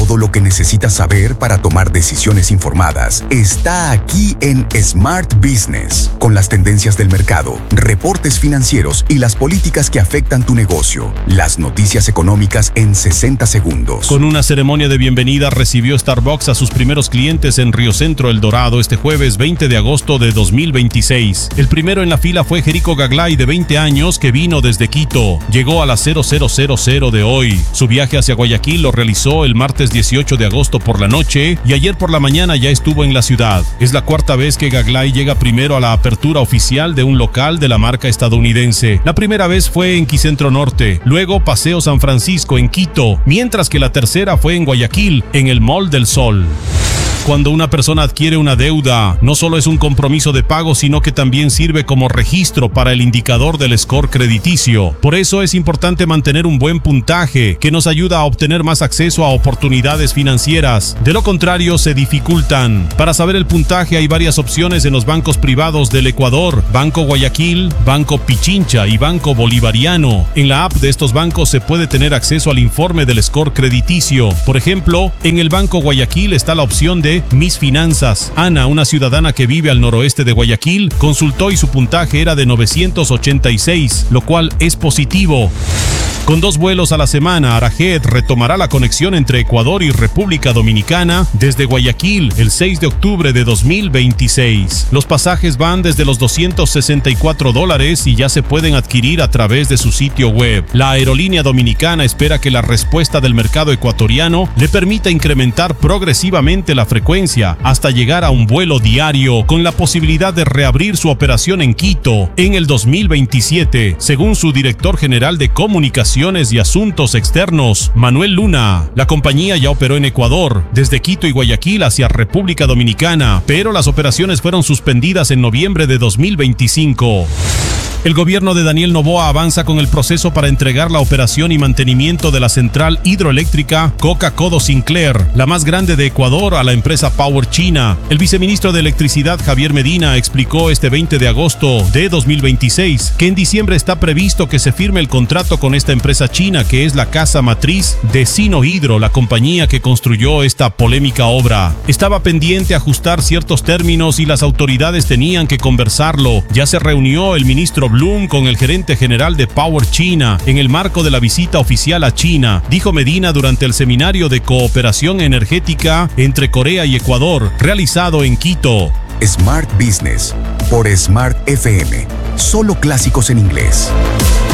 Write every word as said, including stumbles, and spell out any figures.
Todo lo que necesitas saber para tomar decisiones informadas está aquí en Smart Business, con las tendencias del mercado, reportes financieros y las políticas que afectan tu negocio. Las noticias económicas en sesenta segundos. Con una ceremonia de bienvenida recibió Starbucks a sus primeros clientes en Río Centro, El Dorado, este jueves veinte de agosto de dos mil veintiséis. El primero en la fila fue Jerico Gaglay, de veinte años, que vino desde Quito. Llegó a las cero cero cero cero de hoy. Su viaje hacia Guayaquil lo realizó el martes dieciocho de agosto por la noche y ayer por la mañana ya estuvo en la ciudad. Es la cuarta vez que Gaglay llega primero a la apertura oficial de un local de la marca estadounidense. La primera vez fue en Quicentro Norte, luego Paseo San Francisco en Quito, mientras que la tercera fue en Guayaquil, en el Mall del Sol. Cuando una persona adquiere una deuda, no solo es un compromiso de pago, sino que también sirve como registro para el indicador del score crediticio. Por eso es importante mantener un buen puntaje, que nos ayuda a obtener más acceso a oportunidades financieras. De lo contrario, se dificultan. Para saber el puntaje hay varias opciones en los bancos privados del Ecuador: Banco Guayaquil, Banco Pichincha y Banco Bolivariano. En la app de estos bancos se puede tener acceso al informe del score crediticio. Por ejemplo, en el Banco Guayaquil está la opción de Mis Finanzas. Ana, una ciudadana que vive al noroeste de Guayaquil, consultó y su puntaje era de novecientos ochenta y seis, lo cual es positivo. Con dos vuelos a la semana, Arajet retomará la conexión entre Ecuador y República Dominicana desde Guayaquil el seis de octubre de dos mil veintiséis. Los pasajes van desde los doscientos sesenta y cuatro dólares y ya se pueden adquirir a través de su sitio web. La aerolínea dominicana espera que la respuesta del mercado ecuatoriano le permita incrementar progresivamente la frecuencia hasta llegar a un vuelo diario, con la posibilidad de reabrir su operación en Quito en el dos mil veintisiete, según su director general de comunicación y Asuntos Externos, Manuel Luna. La compañía ya operó en Ecuador, desde Quito y Guayaquil hacia República Dominicana, pero las operaciones fueron suspendidas en noviembre de dos mil veinticinco. El gobierno de Daniel Noboa avanza con el proceso para entregar la operación y mantenimiento de la central hidroeléctrica Coca-Codo Sinclair, la más grande de Ecuador, a la empresa Power China. El viceministro de Electricidad, Javier Medina, explicó este veinte de agosto de dos mil veintiséis que en diciembre está previsto que se firme el contrato con esta empresa china, que es la casa matriz de Sinohydro, la compañía que construyó esta polémica obra. Estaba pendiente ajustar ciertos términos y las autoridades tenían que conversarlo. Ya se reunió el ministro Bloom con el gerente general de Power China en el marco de la visita oficial a China, dijo Medina durante el seminario de cooperación energética entre Corea y Ecuador, realizado en Quito. Smart Business por Smart F M. Solo clásicos en inglés.